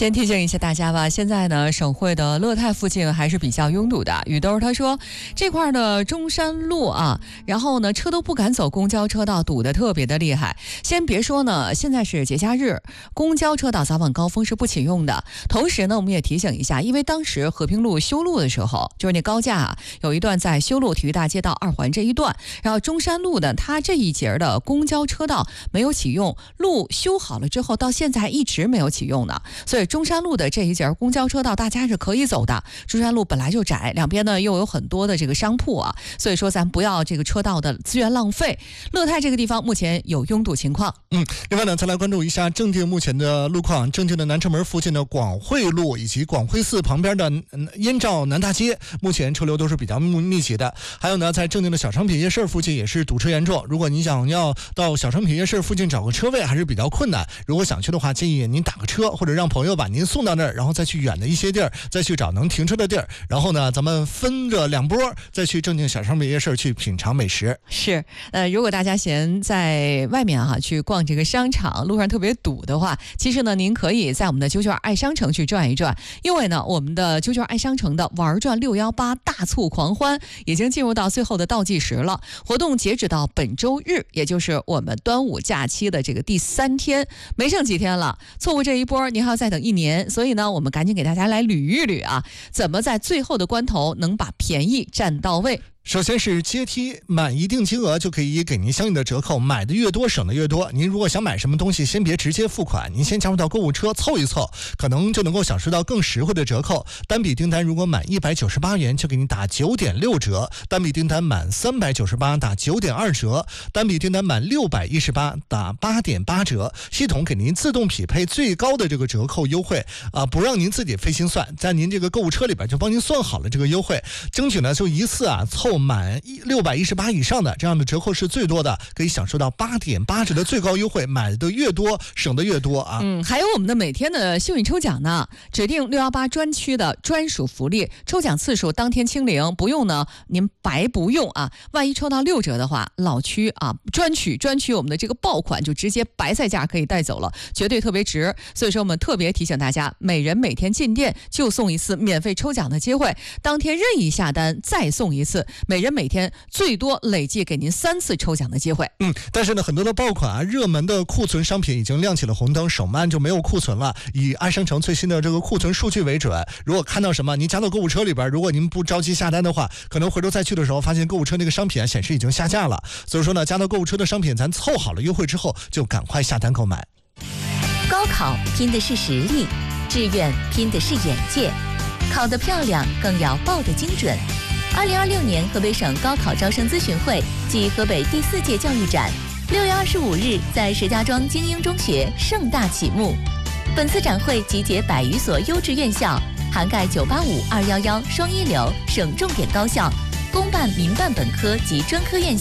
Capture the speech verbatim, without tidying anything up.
先提醒一下大家吧，现在呢，省会的乐泰附近还是比较拥堵的。雨兜他说，这块的中山路啊，然后呢，车都不敢走公交车道，堵得特别的厉害。先别说呢，现在是节假日，公交车道早晚高峰是不启用的。同时呢，我们也提醒一下，因为当时和平路修路的时候，就是那高架啊，有一段在修路体育大街到二环这一段，然后中山路的它这一节的公交车道没有启用，路修好了之后，到现在一直没有启用呢。所以中山路的这一节公交车道大家是可以走的。中山路本来就窄，两边呢又有很多的这个商铺啊，所以说咱不要这个车道的资源浪费。乐泰这个地方目前有拥堵情况。 嗯，另外呢，再来关注一下正定目前的路况。正定的南城门附近的广汇路以及广汇寺旁边的燕赵南大街，目前车流都是比较密集的。还有呢，在正定的小商品夜市附近也是堵车严重。如果你想要到小商品夜市附近找个车位，还是比较困难。如果想去的话，建议您打个车，或者让朋友把您送到那儿，然后再去远的一些地儿，再去找能停车的地儿。然后呢，咱们分着两波再去正定小商品夜市去品尝美食。 是，呃，如果大家嫌在外面哈、啊、去逛这个商场路上特别堵的话，其实呢，您可以在我们的九九二爱商城去转一转，因为呢，我们的九九二爱商城的玩转六一八大促狂欢已经进入到最后的倒计时了。活动截止到本周日，也就是我们端午假期的这个第三天，没剩几天了。错过这一波，您还要再等一年。所以呢，我们赶紧给大家来捋一捋啊，怎么在最后的关头能把便宜占到位。 首先是阶梯，满一定金额就可以给您相应的折扣，买的越多省的越多。您如果想买什么东西，先别直接付款，您先加入到购物车凑一凑，可能就能够享受到更实惠的折扣。单笔订单如果满一百九十八元就给您打 九点六 折，单笔订单满三百九十八打 九点二 折，单笔订单满六百一十八打 八点八 折。系统给您自动匹配最高的这个折扣优惠啊、呃，不让您自己费心算，在您这个购物车里边就帮您算好了这个优惠，争取呢就一次啊凑满六百一十八以上的这样的折扣是最多的，可以享受到 八点八 折的最高优惠，买的越多省的越多啊。 嗯，还有我们的每天的幸运抽奖呢，指定六一八专区的专属福利，抽奖次数当天清零，不用呢您白不用啊。万一抽到六折的话，老区啊专区专区我们的这个爆款就直接白菜价可以带走了，绝对特别值。所以说我们特别提醒大家，每人每天进店就送一次免费抽奖的机会，当天任意下单再送一次，每人每天最多累计给您三次抽奖的机会。 嗯，但是呢，很多的爆款啊、热门的库存商品已经亮起了红灯，手慢就没有库存了。以爱商城最新的这个库存数据为准，如果看到什么，您加到购物车里边，如果您不着急下单的话，可能回头再去的时候，发现购物车那个商品啊显示已经下架了。所以说呢，加到购物车的商品，咱凑好了优惠之后，就赶快下单购买。 高考拼的是实力，志愿拼的是眼界，考得漂亮更要报得精准。二零二六年河北省高考招生咨询会暨河北第四届教育展，六月二十五日在石家庄精英中学盛大启幕。本次展会集结百余所优质院校，涵盖九八五、二一一双一流省重点高校，公办、民办本科及专科院校。